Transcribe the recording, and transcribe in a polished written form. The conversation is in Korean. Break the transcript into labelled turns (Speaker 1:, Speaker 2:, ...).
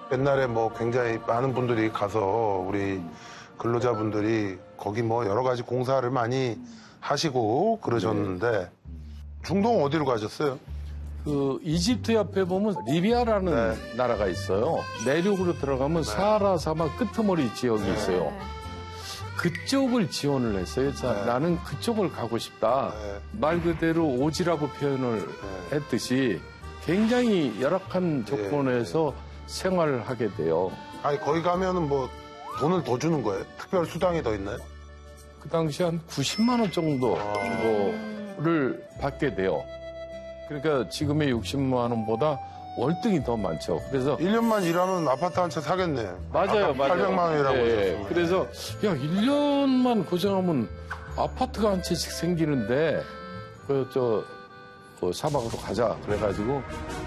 Speaker 1: 옛날에 뭐 굉장히 많은 분들이 가서 우리 근로자분들이 거기 뭐 여러 가지 공사를 많이 하시고 그러셨는데 중동 어디로 가셨어요?
Speaker 2: 그 이집트 옆에 보면 리비아라는 나라가 있어요. 내륙으로 들어가면 사하라 사막 끄트머리 지역이 있어요. 그쪽을 지원을 했어요. 나는 그쪽을 가고 싶다. 말 그대로 오지라고 표현을 했듯이 굉장히 열악한 조건에서 생활을 하게 돼요.
Speaker 1: 아니 거기 가면은 뭐 돈을 더 주는 거예요? 특별 수당이 더 있나요?
Speaker 2: 그 당시 한 90만 원 정도를 받게 돼요. 그러니까 지금의 60만 원보다 월등히 더 많죠. 그래서
Speaker 1: 1년만 일하면 아파트 한 채 사겠네.
Speaker 2: 맞아요,
Speaker 1: 아까
Speaker 2: 맞아요.
Speaker 1: 800만 원이라고 하셨어요.
Speaker 2: 그래서 야 1년만 고생하면 아파트가 한 채씩 생기는데 그 사막으로 가자 그래가지고